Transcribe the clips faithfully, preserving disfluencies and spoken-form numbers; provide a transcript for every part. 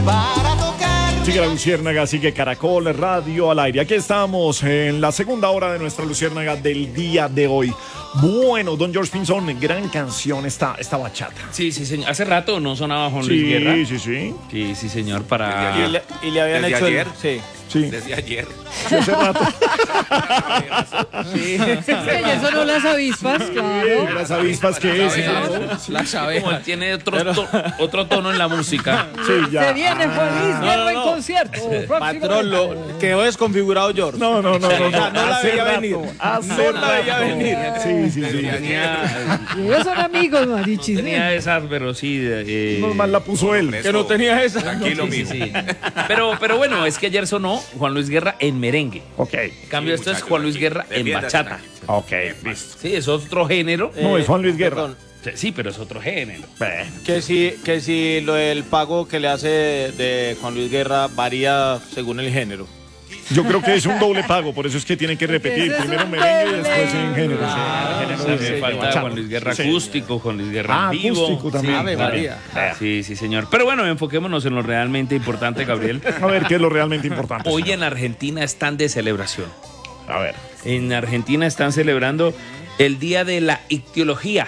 Para tocar. Sigue la Luciérnaga, sigue Caracol Radio al aire. Aquí estamos en la segunda hora de nuestra Luciérnaga del día de hoy. Bueno, don George Pinzón, gran canción esta, esta bachata. Sí, sí, señor. Hace rato no sonaba Juan Sí, Luis Guerra. sí, sí. Sí, sí, señor, para... Y le, y le habían Desde hecho ayer. el, sí. Sí, Desde ayer. sí, hace rato. Sí. Es que ya sonó las avispas, claro. Las avispas que es. Las abejas. Como él tiene otro, to- otro tono en la música. Sí, ya. Se viene Juan Luis No, Guerra no, en no. concierto. Patrón, lo quedó desconfigurado George. No, no, no, no, no. No la Hace veía rato, venir. hace No la veía rato. venir. Sí, sí, sí. Tenía, Y ellos son amigos, Marichis. tenía esas, pero sí... eh, Normal la puso él. Que no tenía esa. Tranquilo, sí, mijo. sí, sí. Pero, pero bueno, es que ayer sonó Juan Luis Guerra en merengue. Ok, En cambio, Sí, esto es muchacho, Juan Luis tranquilo. Guerra en Defiéndase, bachata. tranquilo. ok, listo. Sí, es otro género. No, es Juan Luis Guerra. Perdón, Sí, pero es otro género. Bueno. que si, que si lo del pago que le hace de, de Juan Luis Guerra varía según el género. Yo creo que es un doble pago, por eso es que tienen que repetir. Ese es Primero un merengue y doble. después en género. Ah, Sí, también sí, falta bachata. Juan Luis Guerra Sí. acústico, Juan Luis Guerra Ah, en vivo. acústico también. Ave claro. María. Sí, sí, señor. Pero bueno, enfoquémonos en lo realmente importante, Gabriel. A ver, ¿qué es lo realmente importante? Hoy en Argentina están de celebración. A ver. En Argentina están celebrando el Día de la Ictiología.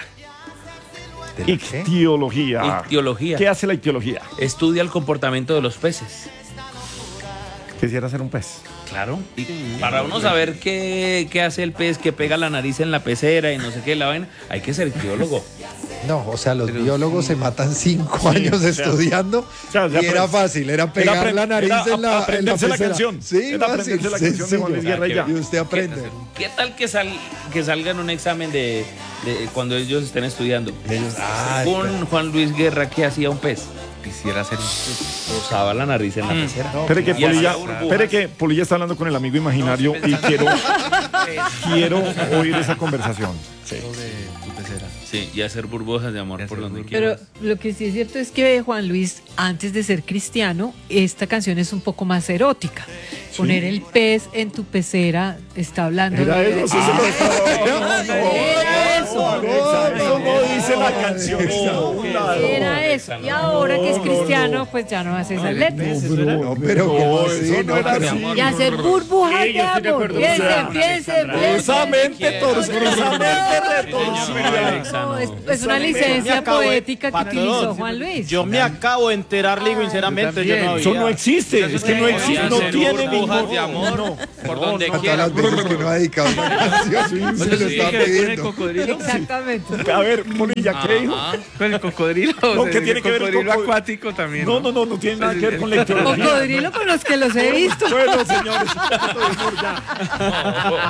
Ictiología. Ictiología. ¿Qué hace la ictiología? Estudia el comportamiento de los peces. Quisiera ser un pez. Claro. Y para uno saber qué, qué hace el pez que pega la nariz en la pecera y no sé qué la vaina, hay que ser ictiólogo. No, o sea, los biólogos se matan cinco años o sea, estudiando o sea, ya y era apre- fácil, era pegar apre- la nariz era en la, en la aprenderse la pecera. canción. Sí, Era fácil, aprenderse la canción de Juan Luis sencillo. Guerra y ya. Y usted aprende. ¿Qué tal que, sal, que salga en un examen de, de cuando ellos estén estudiando? Ay, Según Juan Luis Guerra, ¿qué hacía un pez? Quisiera ser un pez. Posaba la nariz en la pecera. Espere que, Y Polilla, hacía burbujas. espere que Polilla está hablando con el amigo imaginario y quiero, quiero oír esa conversación. Sí. Sí, y hacer burbujas de amor por donde Pero quieras. lo que sí es cierto es que Juan Luis, antes de ser cristiano, esta canción es un poco más erótica. Poner el pez en tu pecera está hablando Era de... eso, sí se lo estaba- no, era eso. Alexa, eso no dice la canción. Era eso. Y ahora que es cristiano, pues ya no hace esas letras. No, pero ¿cómo No, así? eso no No, era pero- así. Y hacer burbujas Sí, de yo estoy de amor. acuerdo. Piense, O sea, piense, Esa piense. mente torcida, esa mente retorcida. No, es, es una licencia Me acabo de- poética que Patrón, utilizó Juan Luis. Yo me acabo de enterar, le digo sinceramente, yo no había. Eso no existe, es que no existe, no Hacer tiene burbujas ningún... de amor por donde Hasta quiera. las veces que no ha dedicado una canción, se lo está pidiendo. Exactamente. A ver, Polilla, ¿qué dijo? Con el cocodrilo. No, o sea, ¿qué el tiene que ver el cocodrilo coco- acuático también? No, no, no, no tiene nada que ver con la ictiología. Cocodrilo con los que los he visto. Bueno, señores, un poquito de humor ya.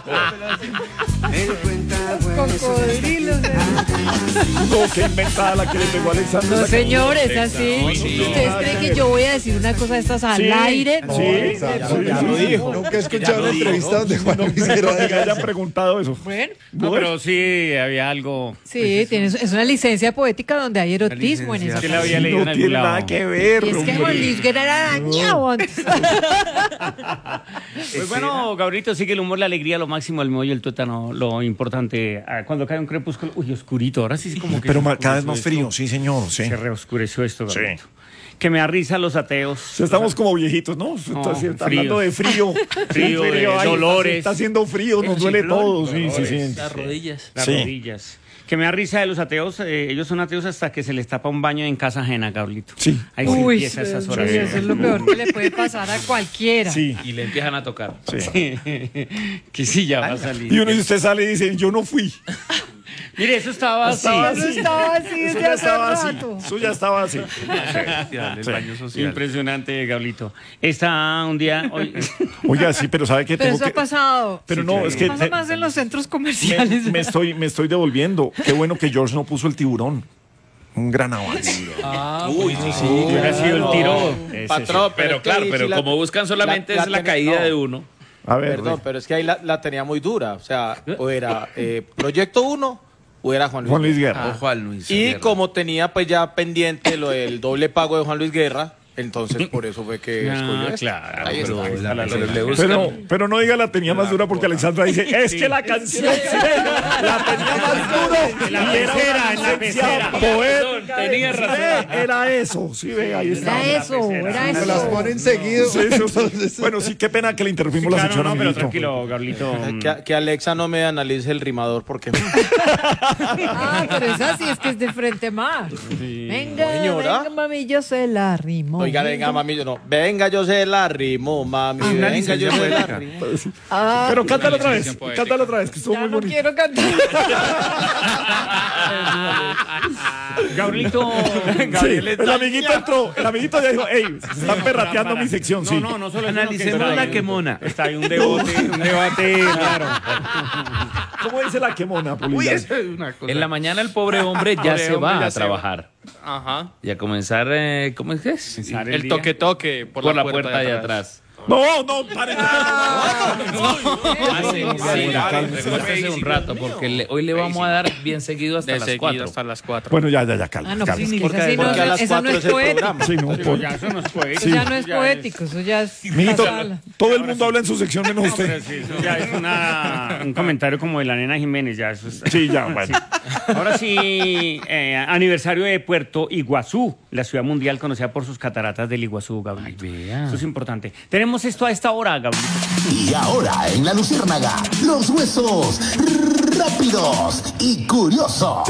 Cocodrilos. No, qué inventada la que le pegó a Alexandra. No, esa señores, así. sí. ¿Ustedes creen que yo voy a decir una cosa de estas al Sí, aire? No. sí, Exacto, sí, ya sí, lo sí. dijo. Nunca he escuchado una entrevista donde Juan Luis No, Guerra que me diga hayan eso. preguntado eso. Bueno, No, pero sí había algo. sí, tienes, es una licencia poética donde hay erotismo en esa Que la canción. había leído en No algún tiene lado. nada que ver. Y es que hombre. Juan Luis Guerra era dañado antes. Pues bueno, Gabrielito, sí que el humor, la alegría, lo máximo, el meollo, el tuétano, lo importante. Ah, Cuando cae un crepúsculo, uy, oscurito, ahora sí es como que... Pero se ma- cada vez más oscureció frío, esto. sí, señor, sí. Se reoscureció esto, Sí. Gabrielito. Que me da risa los ateos. O sea, estamos como viejitos, ¿no? Está, está fríos. hablando de frío. Frío, Sí, de ay, dolores. Está haciendo frío, nos El duele chiflón, todo. Sí, sí, sí. Las rodillas. Las Sí. rodillas. Que me da risa de los ateos. eh, ellos son ateos hasta que se les tapa un baño en casa ajena, Gabrielito. Sí. Ahí se Uy, empieza esas Dios horas. mío, eso es lo peor que le puede pasar a cualquiera. Sí. Y le empiezan a tocar. Sí. Que sí, ya va a salir. Y uno y usted sale y dice, yo no fui. Mire, eso estaba así. Estaba Eso así. estaba así Eso desde ya hace estaba así. rato. Eso ya estaba así. El baño social. Impresionante, Gablito. Está un día hoy. Oiga, sí, pero ¿sabe qué? Pero Tengo eso que... ha pasado. Pero no, es que... Pasa te- más en los centros me, comerciales. me estoy, me estoy devolviendo. Qué bueno que George no puso el tiburón. Un gran avance. Uy, sí, sí. Hubiera sido el tiro. Ese Patrón, Pero es que claro, ahí pero sí la- como buscan solamente la- es la la- caída no. de uno. sí. A ver, Perdón, pero es que ahí la, la tenía muy dura. O sea, o era eh, Proyecto uno o era Juan Luis, Juan Luis Guerra. Guerra. O Juan Luis Y Guerra. como tenía pues ya pendiente lo del doble pago de Juan Luis Guerra, entonces por eso fue que escogió Ah, esta. claro. Ahí pero está. está la Pero lógica. le buscan. Pero, pero no diga la tenía más dura porque Alexandra dice, es que la canción sí, la tenía más dura. En la Y era pecera, una en la licencia pecera. poética. Tenía razón. Ve, era eso, sí, ve, ahí está. Era eso, era Me las eso. ponen seguido. Sí, sí, sí. Bueno, sí, qué pena que le interrumpimos la Claro, sección no, a pero Milito. tranquilo, Gabrielito. Que, que Alexa no me analice el rimador porque... Ah, pero esa sí es que es de frente más. Venga, Señora. venga, mami, yo se la rimo. Oiga, venga, mami, yo no. Venga, yo se la rimo, mami. una Venga, yo licencia se la poética. rimo. Ah, Pero cántalo otra vez, licencia poética. cántalo otra vez, que estuvo ya muy no bonito. quiero cantar. Gabrielito. Sí, el amiguito entró, el amiguito ya dijo, hey, se están perrateando mi sección, sí. No, no, no solo eso, Analicemos sino que la está quemona. ahí- Está ahí un debate, un debate, claro. ¿Cómo dice la quemona, Uy, Polilla? eso es una cosa. En la mañana el pobre hombre ya Pobre se hombre va ya a se trabajar. Ajá. Y a comenzar, eh, ¿cómo es que es? Comenzar El día. toque toque por, Por la puerta de atrás. No, no, paren. Ah, sí, sí, cálmese. recuérdese un rato, porque le- hoy le vamos a dar bien seguido hasta De las seguido cuatro. hasta las cuatro. Bueno, ya, ya, ya, calma, Ah, no, calma. pues sí, Porque, esa sí no, porque a las esa no cuatro es es el poético. programa. Sí, no, Pero por- ya eso no es poético. Eso ya no es Ya poético, eso ya es. Mijito, pasarla. todo el mundo habla en su sección menos No, pero usted. sí, eso ya es una, un comentario como de la nena Jiménez, ya eso es- Sí, ya, bueno. Ahora sí, eh, aniversario de Puerto Iguazú, la ciudad mundial conocida por sus cataratas del Iguazú, Gabriel. vea. Eso es importante. Tenemos esto a esta hora, Gabriel. Y ahora en La Luciérnaga, los huesos rápidos y curiosos.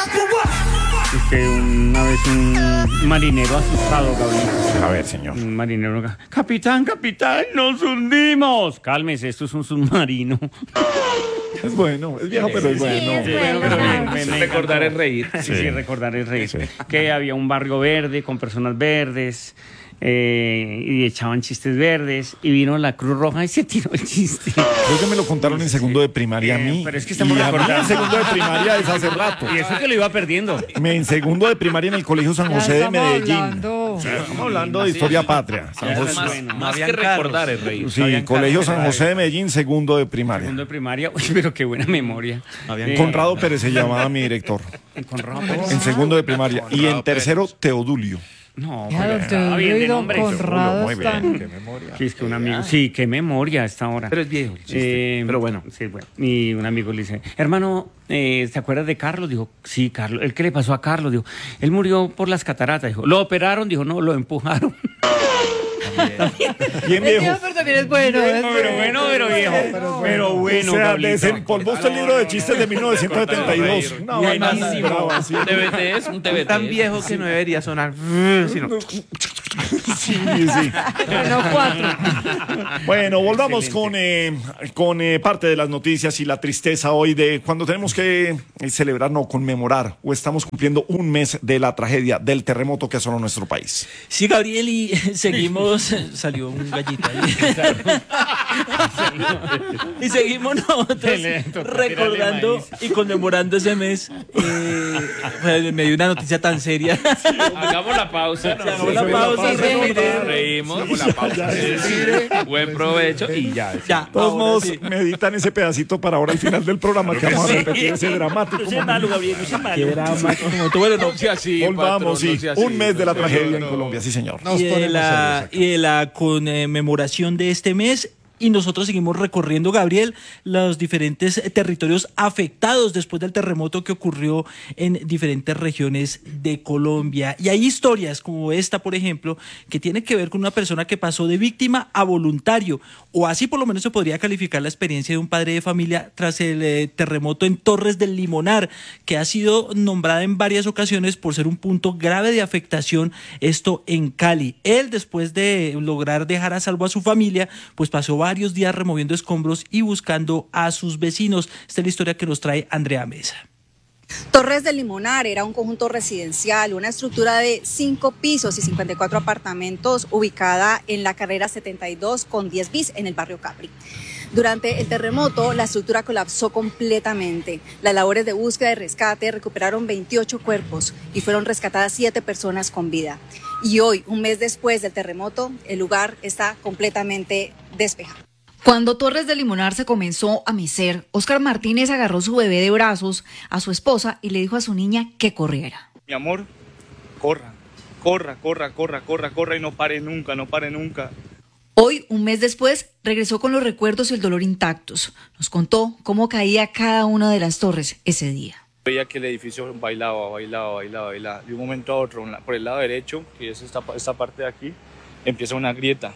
Este, una vez un marinero asustado, Gabriel. A ver, señor. Un marinero, capitán, capitán, nos hundimos. Cálmese, esto es un submarino. Es bueno, es viejo, pero es bueno. Sí, bueno, pero bueno. me- me- me Recordar encantó. es reír. Sí, sí, recordar es reír. Sí. Que había un barrio verde con personas verdes eh, y echaban chistes verdes y vino la Cruz Roja y se tiró el chiste. Creo que me lo contaron en segundo de primaria a Eh, mí. pero es que estamos y a mí recordando. en segundo de primaria es hace rato. Y eso que lo iba perdiendo. Me en segundo de primaria en el Colegio San Ya José de estamos Medellín. hablando. Estamos hablando de historia patria. San Ya, José. más bueno. más Habían que recordar carros. es reír. Sí, Colegio San José de Medellín, segundo de primaria. Segundo de primaria. Uy, pero qué buena memoria. Eh, Conrado Pérez se llamaba mi director. Conrado Pérez. En segundo de primaria. Y en tercero, Teodulio. No, Ya, pero don estaba Teodulio bien y de don nombre. Conrado Muy están. bien. Sí, es que un amigo. Sí, qué memoria a esta hora. Pero es viejo el chiste. Eh, Pero bueno. Sí, bueno. Y un amigo le dice, hermano, eh, ¿te acuerdas de Carlos? Dijo, sí, Carlos. ¿El qué le pasó a Carlos? Dijo, él murió por las cataratas. Dijo, ¿lo operaron? Dijo, no, lo empujaron. Bien Es viejo. viejo, pero también es bueno. es pero bueno, pero viejo. Pero bueno, O sea, Gabrielito. desempolvó usted el libro de chistes de mil novecientos setenta y dos. Una vaina Buenísimo. brava, sí. Un T V T es un T V T. Tan viejo que no debería sonar. Sino, Sí, sí. Bueno, cuatro. Bueno, volvamos con, eh, con eh, parte de las noticias y la tristeza hoy de cuando tenemos que eh, celebrar, no, conmemorar, o estamos cumpliendo un mes de la tragedia del terremoto que asoló nuestro país. Sí, Gabriel, y seguimos, salió un gallito ahí. Y seguimos nosotros Le tocó recordando tirarle y conmemorando ese mes. Eh, pues, me dio una noticia tan seria. Hagamos la pausa. ¿no? Hagamos la pausa y respire. Reímos. Sí, buen provecho y ya. Ya, De todos ahora modos, sí. meditan ese pedacito para ahora al final del programa que vamos a repetir ese dramático. No sea malo, Gabriel, no sea malo. Qué drama. Como tú, bueno, no, No sea así, Volvamos, patrón, sí. no sea así. Un mes de la No, tragedia no. en Colombia, sí, señor. Nos y, de ponemos la, serios aquí. y de la conmemoración de este mes. Y nosotros seguimos recorriendo, Gabriel, los diferentes eh, territorios afectados después del terremoto que ocurrió en diferentes regiones de Colombia. Y hay historias como esta, por ejemplo, que tiene que ver con una persona que pasó de víctima a voluntario, o así por lo menos se podría calificar la experiencia de un padre de familia tras el eh, terremoto en Torres del Limonar, que ha sido nombrada en varias ocasiones por ser un punto grave de afectación, esto en Cali. Él, después de lograr dejar a salvo a su familia, pues pasó varios días removiendo escombros y buscando a sus vecinos. Esta es la historia que nos trae Andrea Mesa. Torres del Limonar era un conjunto residencial, una estructura de cinco pisos y cincuenta y cuatro apartamentos ubicada en la carrera setenta y dos con diez bis en el barrio Capri. Durante el terremoto, la estructura colapsó completamente. Las labores de búsqueda y rescate recuperaron veintiocho cuerpos y fueron rescatadas siete personas con vida. Y hoy, un mes después del terremoto, el lugar está completamente despejado. Cuando Torres del Limonar se comenzó a mecer, Óscar Martínez agarró su bebé de brazos a su esposa y le dijo a su niña que corriera. Mi amor, corra, corra, corra, corra, corra, corra y no pare nunca, no pare nunca. Hoy, un mes después, regresó con los recuerdos y el dolor intactos. Nos contó cómo caía cada una de las torres ese día. Veía que el edificio bailaba, bailaba, bailaba, bailaba. De un momento a otro, por el lado derecho, que es esta, esta parte de aquí, empieza una grieta.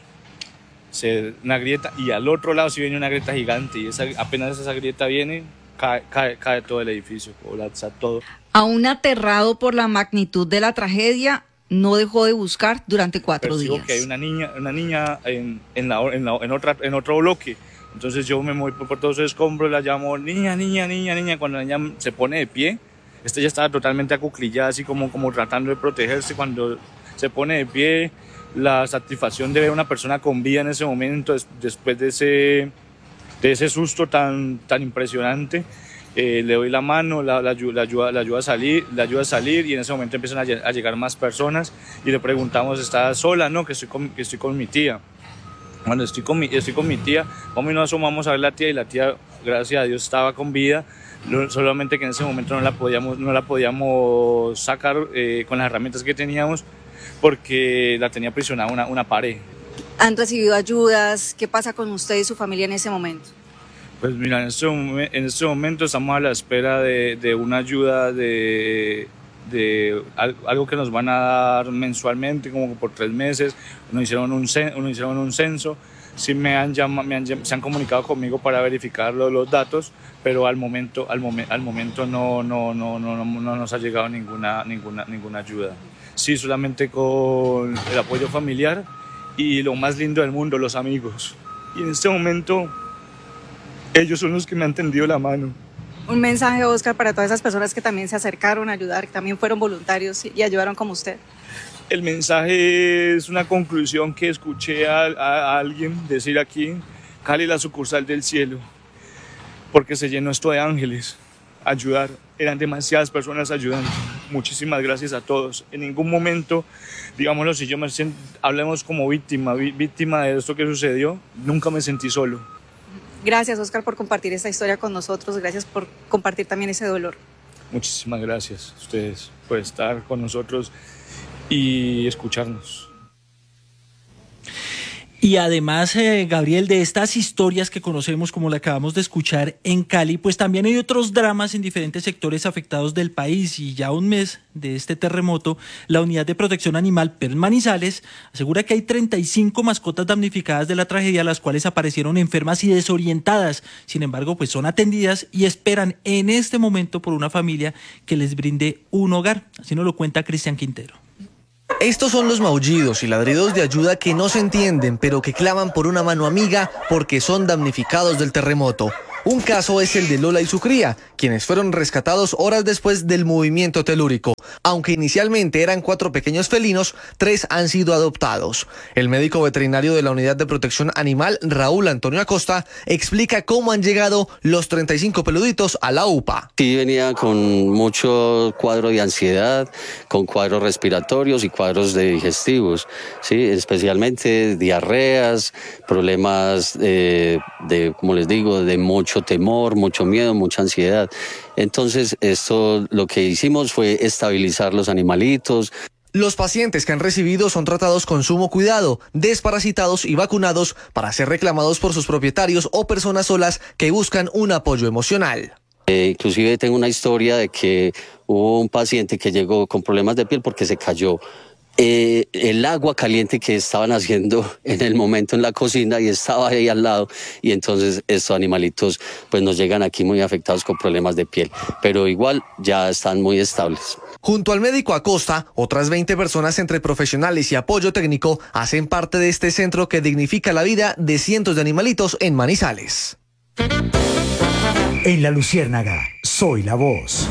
Se, una grieta y al otro lado sí viene una grieta gigante y esa, apenas esa grieta viene, cae, cae, cae todo el edificio, colapsa todo. Aún aterrado por la magnitud de la tragedia, no dejó de buscar durante cuatro Percibo días. que hay una niña, una niña en, en, la, en, la, en, otra, en otro bloque. Entonces yo me voy por, por todos esos escombros, la llamo, niña, niña, niña, niña. Cuando la niña se pone de pie, esta ya estaba totalmente acuclillada, así como, como tratando de protegerse. Cuando se pone de pie, la satisfacción de ver a una persona con vida en ese momento, después de ese, de ese susto tan, tan impresionante, eh, le doy la mano, la, la, la, ayuda, la, ayuda a salir, la ayuda a salir y en ese momento empiezan a, a llegar más personas y le preguntamos, ¿está sola? No, que estoy con, que estoy con mi tía. Cuando estoy con mi, estoy con mi tía, vamos y nos asomamos a ver la tía y la tía, gracias a Dios, estaba con vida, solamente que en ese momento no la podíamos, no la podíamos sacar eh, con las herramientas que teníamos porque la tenía aprisionada una, una pared. ¿Han recibido ayudas? ¿Qué pasa con usted y su familia en ese momento? Pues mira, en este, en este momento estamos a la espera de, de una ayuda de, de algo que nos van a dar mensualmente, como por tres meses. Nos hicieron un, nos hicieron un censo, sí me han, llamado, me han, se han comunicado conmigo para verificar los, los datos, pero al momento, al momen, al momento no, no, no, no, no, no nos ha llegado ninguna, ninguna, ninguna ayuda. Sí, solamente con el apoyo familiar y lo más lindo del mundo, los amigos. Y en este momento ellos son los que me han tendido la mano. Un mensaje, Oscar, para todas esas personas que también se acercaron a ayudar, que también fueron voluntarios y ayudaron como usted. El mensaje es una conclusión que escuché a, a, a alguien decir aquí, Cali, la sucursal del cielo, porque se llenó esto de ángeles, ayudar, eran demasiadas personas ayudando. Muchísimas gracias a todos. En ningún momento, digámoslo, si yo me siento, hablemos como víctima, víctima de esto que sucedió, nunca me sentí solo. Gracias, Oscar, por compartir esta historia con nosotros. Gracias por compartir también ese dolor. Muchísimas gracias a ustedes por estar con nosotros y escucharnos. Y además, eh, Gabriel, de estas historias que conocemos, como la acabamos de escuchar en Cali, pues también hay otros dramas en diferentes sectores afectados del país. Y ya un mes de este terremoto, la Unidad de Protección Animal P E R Manizales asegura que hay treinta y cinco mascotas damnificadas de la tragedia, las cuales aparecieron enfermas y desorientadas. Sin embargo, pues son atendidas y esperan en este momento por una familia que les brinde un hogar. Así nos lo cuenta Cristian Quintero. Estos son los maullidos y ladridos de ayuda que no se entienden, pero que claman por una mano amiga porque son damnificados del terremoto. Un caso es el de Lola y su cría, quienes fueron rescatados horas después del movimiento telúrico. Aunque inicialmente eran cuatro pequeños felinos, tres han sido adoptados. El médico veterinario de la Unidad de Protección Animal, Raúl Antonio Acosta, explica cómo han llegado los treinta y cinco peluditos a la U P A. Sí, venía con mucho cuadro de ansiedad, con cuadros respiratorios y cuadros de digestivos, ¿sí? Especialmente diarreas, problemas eh, de, como les digo, de mucho temor, mucho miedo, mucha ansiedad. Entonces, esto lo que hicimos fue estabilizar los animalitos. Los pacientes que han recibido son tratados con sumo cuidado, desparasitados y vacunados para ser reclamados por sus propietarios o personas solas que buscan un apoyo emocional. Eh, inclusive tengo una historia de que hubo un paciente que llegó con problemas de piel porque se cayó Eh, el agua caliente que estaban haciendo en el momento en la cocina y estaba ahí al lado, y entonces estos animalitos pues nos llegan aquí muy afectados con problemas de piel, pero igual ya están muy estables. Junto al médico Acosta, otras veinte personas entre profesionales y apoyo técnico hacen parte de este centro que dignifica la vida de cientos de animalitos en Manizales. En La Luciérnaga, soy la voz.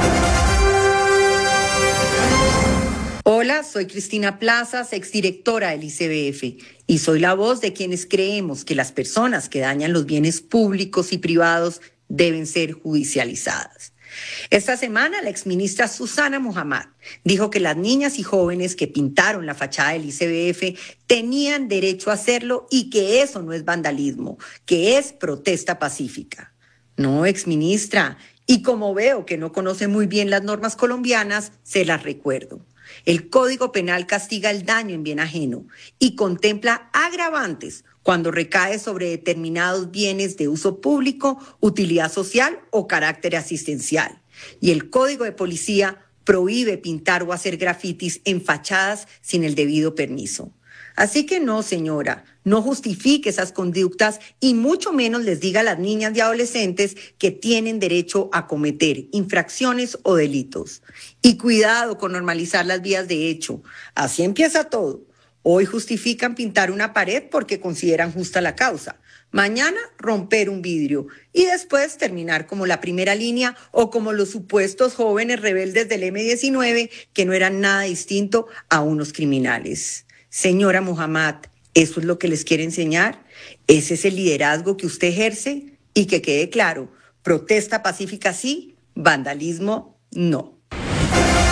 Hola, soy Cristina Plazas, exdirectora del I C B F, y soy la voz de quienes creemos que las personas que dañan los bienes públicos y privados deben ser judicializadas. Esta semana, la exministra Susana Muhammad dijo que las niñas y jóvenes que pintaron la fachada del I C B F tenían derecho a hacerlo y que eso no es vandalismo, que es protesta pacífica. No, exministra, y como veo que no conoce muy bien las normas colombianas, se las recuerdo. El Código Penal castiga el daño en bien ajeno y contempla agravantes cuando recae sobre determinados bienes de uso público, utilidad social o carácter asistencial. Y el Código de Policía prohíbe pintar o hacer grafitis en fachadas sin el debido permiso. Así que no, señora, no justifique esas conductas y mucho menos les diga a las niñas y adolescentes que tienen derecho a cometer infracciones o delitos. Y cuidado con normalizar las vías de hecho. Así empieza todo. Hoy justifican pintar una pared porque consideran justa la causa. Mañana romper un vidrio y después terminar como la primera línea o como los supuestos jóvenes rebeldes del eme diecinueve que no eran nada distinto a unos criminales. Señora Muhammad, ¿eso es lo que les quiere enseñar? ¿Ese es el liderazgo que usted ejerce? Y que quede claro, protesta pacífica sí, vandalismo no.